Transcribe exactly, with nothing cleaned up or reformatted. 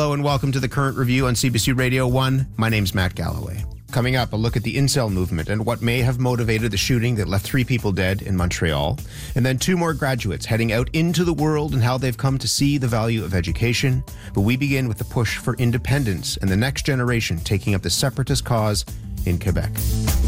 Hello and welcome to the Current Review on C B C Radio one. My name's Matt Galloway. Coming up, a look at the incel movement and what may have motivated the shooting that left three people dead in Montreal. And then two more graduates heading out into the world and how they've come to see the value of education. But we begin with the push for independence and the next generation taking up the separatist cause in Quebec.